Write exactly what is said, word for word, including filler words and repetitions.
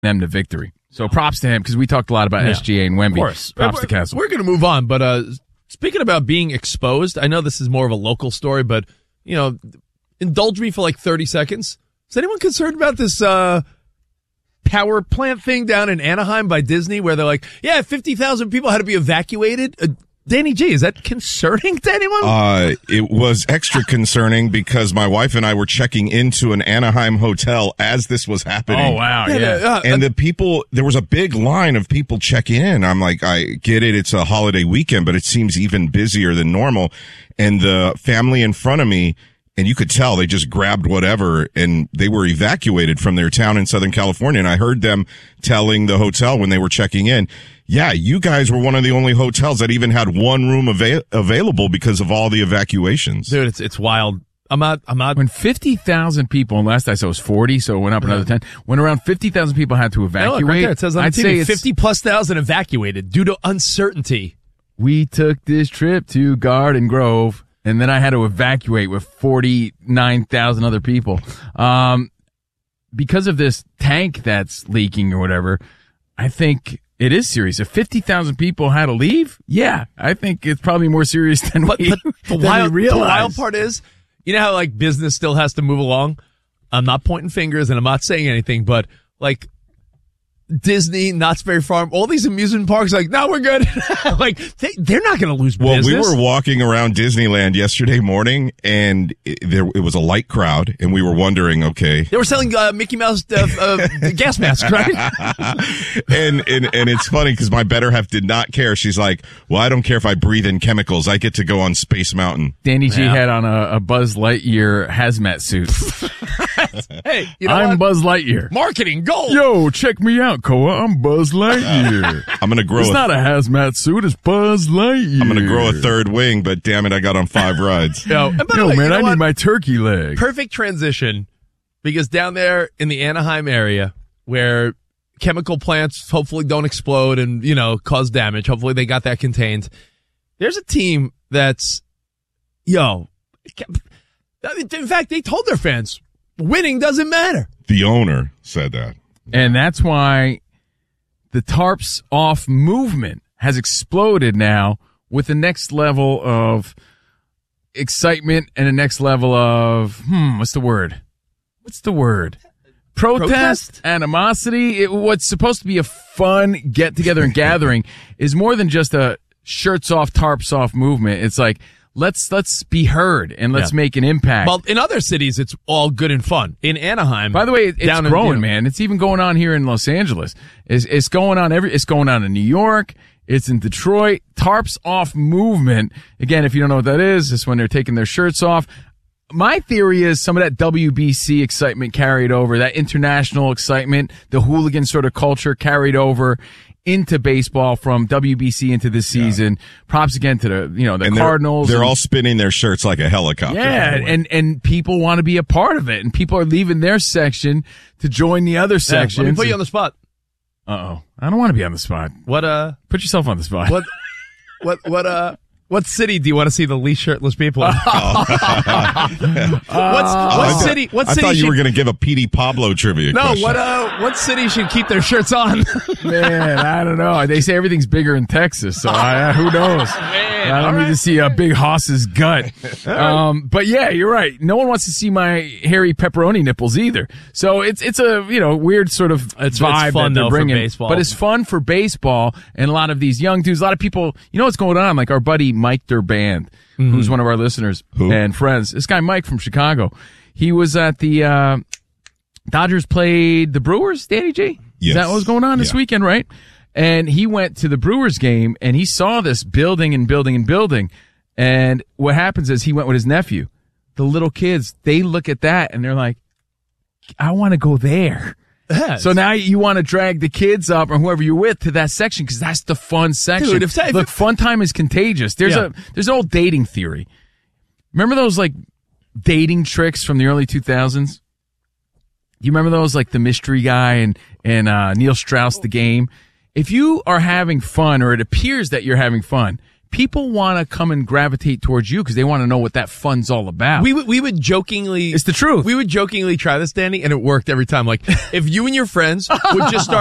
them to victory. So props to him because we talked a lot about yeah. S G A and Wemby. Of course. Props we're, to Castle. We're going to move on, but uh, speaking about being exposed, I know this is more of a local story, but, you know, indulge me for like thirty seconds. Is anyone concerned about this uh, power plant thing down in Anaheim by Disney where they're like, yeah, fifty thousand people had to be evacuated? Uh, Danny G, is that concerning to anyone? Uh, it was extra concerning because my wife and I were checking into an Anaheim hotel as this was happening. Oh, wow. Yeah. yeah. Uh, and the people, there was a big line of people checking in. I'm like, I get it. It's a holiday weekend, but it seems even busier than normal. And the family in front of me, and you could tell they just grabbed whatever and they were evacuated from their town in Southern California. And I heard them telling the hotel when they were checking in, yeah, you guys were one of the only hotels that even had one room ava- available because of all the evacuations. Dude, it's it's wild. I'm not, I'm not. When fifty thousand people, and last I saw it was forty, so it went up another ten. When around fifty thousand people had to evacuate, look, right there, it says on I'd T V, say it's fifty plus thousand evacuated due to uncertainty. We took this trip to Garden Grove, and then I had to evacuate with forty-nine thousand other people. Um, because of this tank that's leaking or whatever, I think it is serious. If fifty thousand people had to leave, yeah, I think it's probably more serious than but, we, but the, than wild, we the realize. wild part is, you know how like business still has to move along? I'm not pointing fingers and I'm not saying anything, but like Disney, Knott's Berry Farm, all these amusement parks, like, no, we're good. like, they, they're not going to lose well, business. Well, we were walking around Disneyland yesterday morning, and it, there it was a light crowd, and we were wondering, okay. They were selling uh, Mickey Mouse uh, uh, gas masks, right? and, and and it's funny because my better half did not care. She's like, well, I don't care if I breathe in chemicals. I get to go on Space Mountain. Danny G yeah. had on a, a Buzz Lightyear hazmat suit. Hey, you know I'm what? Buzz Lightyear. Marketing gold. Yo, check me out, Koa. I'm Buzz Lightyear. I'm going to grow It's a, not a hazmat suit. It's Buzz Lightyear. I'm going to grow a third wing, but damn it, I got on five rides. Yo, and by the Yo way, man, you know I what? need my turkey leg. Perfect transition because down there in the Anaheim area where chemical plants hopefully don't explode and, you know, cause damage. Hopefully they got that contained. There's a team that's, yo, in fact, they told their fans, winning doesn't matter. The owner said that. And that's why the tarps off movement has exploded now with the next level of excitement and the next level of, hmm, what's the word? What's the word? Protest, Protest? animosity. It, what's supposed to be a fun get together and gathering is more than just a shirts off, tarps off movement. It's like, let's, let's be heard and let's Yeah. make an impact. Well, in other cities, it's all good and fun. In Anaheim, By the way, it's down growing, in, you know, man. It's even going on here in Los Angeles. It's, it's going on every, it's going on in New York. It's in Detroit. Tarps off movement. Again, if you don't know what that is, it's when they're taking their shirts off. My theory is some of that W B C excitement carried over, that international excitement, the hooligan sort of culture carried over into baseball from W B C into this season. Yeah. Props again to the, you know, the and Cardinals. They're, they're and, all spinning their shirts like a helicopter. Yeah, and, and people want to be a part of it, and people are leaving their section to join the other section. Yeah, let me put you on the spot. Uh-oh. I don't want to be on the spot. What, uh, Put yourself on the spot. what, what, what, uh, what city do you want to see the least shirtless people in? Oh. What's, what I city, what I city thought you should, were going to give a P D Pablo trivia no, question. what, uh, what city should keep their shirts on? Man, I don't know. They say everything's bigger in Texas, so I, who knows? Man, I don't all need right. to see a big Haas's gut. Um, but yeah, you're right. No one wants to see my hairy pepperoni nipples either. So it's it's a you know weird sort of It's- it's vibe fun, that they're though, for bringing. baseball. But it's fun for baseball, and a lot of these young dudes, a lot of people. You know what's going on? Like our buddy Mike Durband, Mm-hmm. who's one of our listeners Who? and friends. This guy Mike from Chicago. He was at the uh, Dodgers played the Brewers. Danny G. Yes. Is that what was going on this Yeah. weekend, right? And he went to the Brewers game and he saw this building and building and building. And what happens is he went with his nephew. The little kids, they look at that and they're like, I want to go there. Yeah, So now you want to drag the kids up or whoever you're with to that section because that's the fun section. Dude, if- if- Look, fun time is contagious. There's Yeah. a there's an old dating theory. Remember those like dating tricks from the early two thousands? Do you remember those like the mystery guy and and uh, Neil Strauss the game? If you are having fun or it appears that you're having fun, people want to come and gravitate towards you because they want to know what that fun's all about. We would we would jokingly It's the truth. We would jokingly try this, Danny, and it worked every time. Like if you and your friends would just start